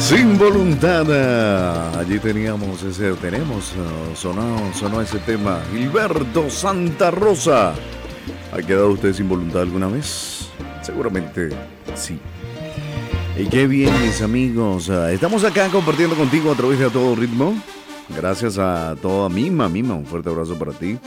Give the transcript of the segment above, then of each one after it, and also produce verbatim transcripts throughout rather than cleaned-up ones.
Sin voluntad. Allí teníamos ese, tenemos, uh, sonó, sonó ese tema. Gilberto Santa Rosa. ¿Ha quedado usted sin voluntad alguna vez? Seguramente sí. Y qué bien, mis amigos. Uh, estamos acá compartiendo contigo a través de A Todo Ritmo. Gracias a toda Mima, Mima. Un fuerte abrazo para ti.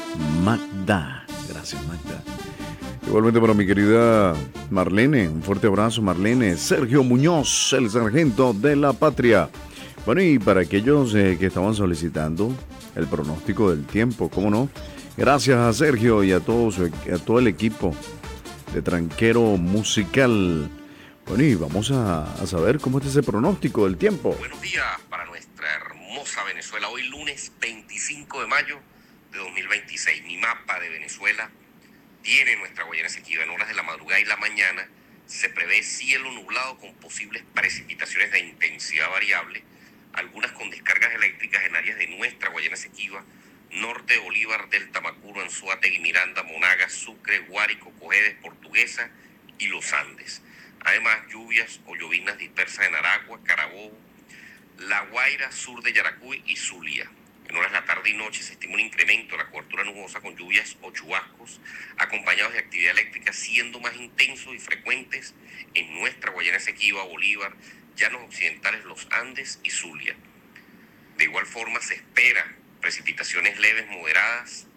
Magda. Gracias, Magda. Igualmente para mi querida Marlene, un fuerte abrazo, Marlene. Sergio Muñoz, el sargento de la patria. Bueno, y para aquellos eh, que estaban solicitando el pronóstico del tiempo, ¿cómo no? Gracias a Sergio y a todo, su, a todo el equipo de Tranquero Musical. Bueno, y vamos a, a saber cómo es ese pronóstico del tiempo. Buenos días para nuestra hermosa Venezuela. Hoy lunes veinticinco de mayo de dos mil veintiséis. Mi mapa de Venezuela tiene nuestra Guayana Esequiba. En horas de la madrugada y la mañana se prevé cielo nublado con posibles precipitaciones de intensidad variable, algunas con descargas eléctricas en áreas de nuestra Guayana Esequiba, norte de Bolívar, Delta Macuro, Anzoátegui, Miranda, Monagas, Sucre, Guárico, Cojedes, Portuguesa y Los Andes. Además, lluvias o llovinas dispersas en Aragua, Carabobo, La Guaira, sur de Yaracuy y Zulia. En horas de la tarde y noche se estima un incremento de la cobertura nubosa con lluvias o chubascos acompañados de actividad eléctrica siendo más intensos y frecuentes en nuestra Guayana Esequiba, Bolívar, Llanos Occidentales, Los Andes y Zulia. De igual forma se espera precipitaciones leves moderadas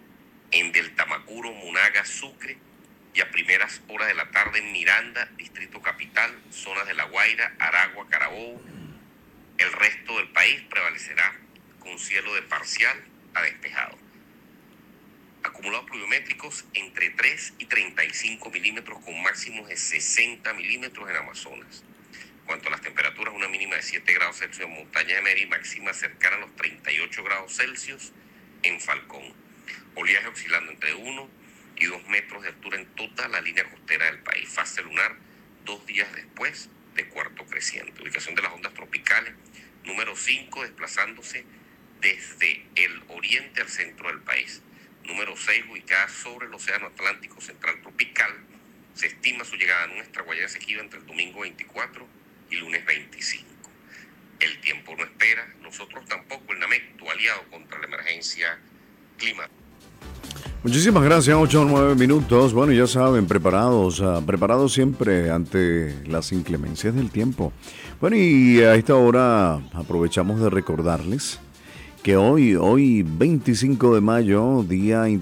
en Delta Macuro, Monagas, Sucre y a primeras horas de la tarde en Miranda, Distrito Capital, zonas de La Guaira, Aragua, Carabobo. El resto del país prevalecerá con cielo de parcial a despejado. Acumulados pluviométricos entre tres y treinta y cinco milímetros con máximos de sesenta milímetros en Amazonas. En cuanto a las temperaturas, una mínima de siete grados Celsius en Montaña de Mera y máxima cercana a los treinta y ocho grados Celsius en Falcón. Oleaje oscilando entre uno y dos metros de altura en toda la línea costera del país. Fase lunar dos días después de cuarto creciente. Ubicación de las ondas tropicales número cinco desplazándose desde el oriente al centro del país. Número seis, ubicada sobre el Océano Atlántico Central Tropical. Se estima su llegada a nuestra Guayana Esequiba entre el domingo veinticuatro y lunes veinticinco. El tiempo no espera, nosotros tampoco, el NAMEC, tu aliado contra la emergencia climática. Muchísimas gracias, ocho o nueve minutos. Bueno, ya saben, preparados, uh, preparados siempre ante las inclemencias del tiempo. Bueno, y a esta hora aprovechamos de recordarles que hoy, hoy veinticinco de mayo, Día